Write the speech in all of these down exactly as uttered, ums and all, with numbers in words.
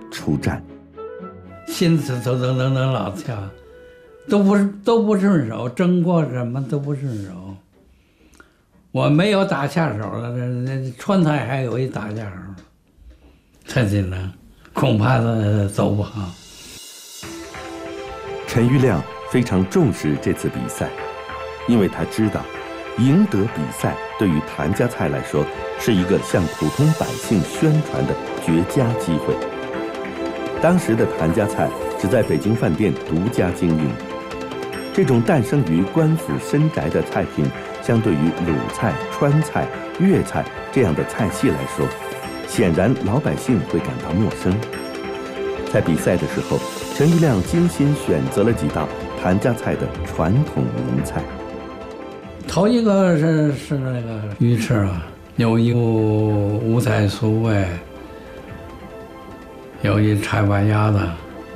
出战。 心思都能能能老跳，都不都不顺手，蒸过什么都不顺手。我没有打下手了，那川菜还有一打下手，太紧张，恐怕是走不好。 陈玉亮非常重视这次比赛，因为他知道，赢得比赛对于谭家菜来说是一个向普通百姓宣传的绝佳机会。当时的谭家菜只在北京饭店独家经营，这种诞生于官府深宅的菜品，相对于鲁菜、川菜、粤菜这样的菜系来说，显然老百姓会感到陌生。在比赛的时候，陈玉亮精心选择了几道谭家菜的传统名菜。 头一个是是那个鱼翅啊，有一部五彩酥味，有一柴板鸭子，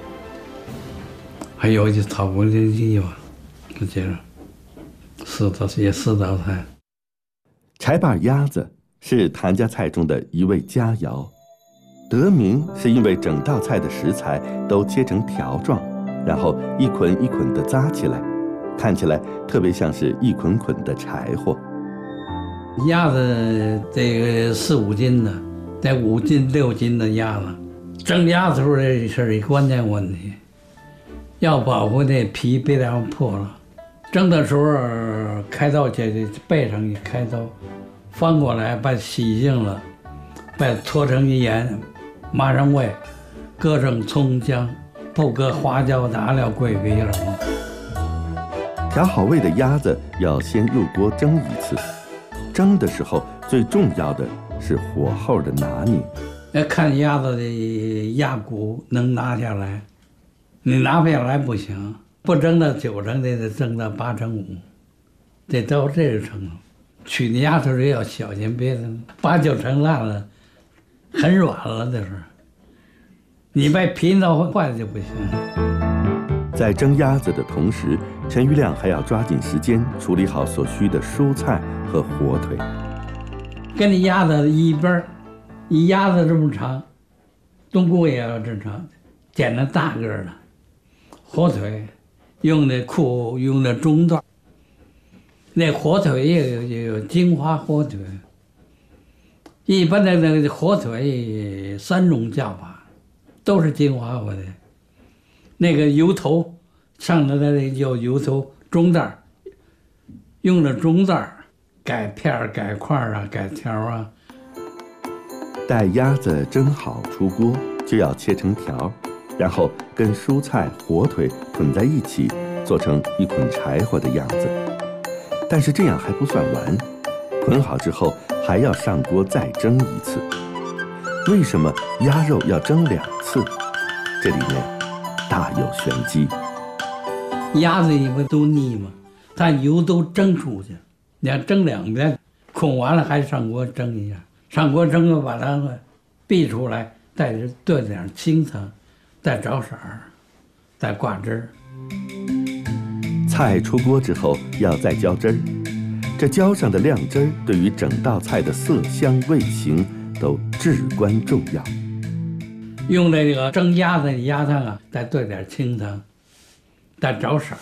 还有一草锅里脊吧，我记着，四道也四道菜。 柴板鸭子是谭家菜中的一味佳肴，得名是因为整道菜的食材都切成条状，然后一捆一捆地扎起来，看起来特别像是一捆捆的柴火。 鸭子这个四五斤的，得五斤六斤的鸭子，蒸鸭子时候这是一关键问题，要保护那皮别让破了。蒸的时候开刀这背上一开刀，翻过来把洗净了，把搓成一盐，马上煨，搁上葱姜，不搁花椒、大料、桂皮什么。 调好味的鸭子要先入锅蒸一次，蒸的时候最重要的是火候的拿捏。 要看鸭子的鸭骨能拿下来，你拿不下来不行，不蒸到九成得得蒸到八成五，得到这个程度。取那鸭腿也要小心，别八九成烂了，很软了这是。你把皮弄坏了就不行。 在蒸鸭子的同时，陈玉亮还要抓紧时间处理好所需的蔬菜和火腿。 跟你鸭子一边，一鸭子这么长，冬菇也要这么长，捡那大个的。火腿用的库用的中段，那火腿也有也有金华火腿。一般的那个火腿三种叫法，都是金华火腿。那个油头上头的那叫油头中段，用的中段，改片儿、改块儿啊、改条啊。 待鸭子蒸好出锅，就要切成条，然后跟蔬菜、火腿捆在一起，做成一捆柴火的样子。但是这样还不算完，捆好之后还要上锅再蒸一次。为什么鸭肉要蒸两次？这里面大有玄机。 鸭子你不都腻吗？它油都蒸出去，你要蒸两遍，捆完了还上锅蒸一下，上锅蒸了把它煸出来，再兑点清汤，再找色儿，再挂汁儿。 菜出锅之后要再浇汁儿，这浇上的亮汁儿对于整道菜的色香味形都至关重要。 用这个蒸鸭子的鸭汤啊，再兑点清汤，再找色儿，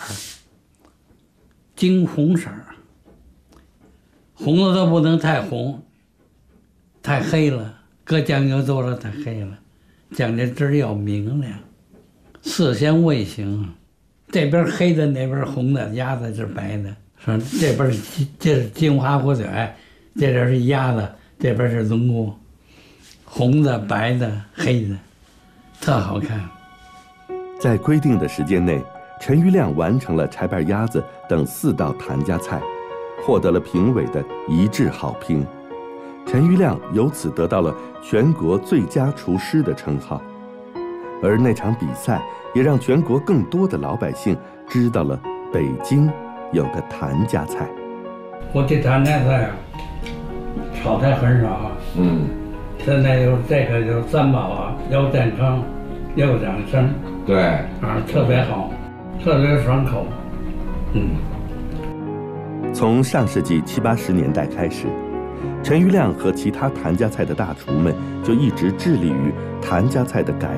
金红色儿，红的都不能太红，太黑了，搁酱油多了太黑了，酱这汁儿要明亮，色香味形。这边黑的，那边红的，鸭子是白的。说这边这是金华火腿，这边是鸭子，这边是冬菇，红的、白的、黑的，特好看。 在规定的时间内，陈玉亮完成了柴板鸭子等四道谭家菜，获得了评委的一致好评。陈玉亮由此得到了全国最佳厨师的称号。而那场比赛也让全国更多的老百姓知道了北京有个谭家菜。 我这谭家菜啊，炒菜很少啊。 嗯， 现在有这个有三宝啊，有健康，有养生。 对， 啊，特别好，特别爽口。嗯。 从上世纪七八十年代开始，陈玉亮和其他谭家菜的大厨们就一直致力于谭家菜的改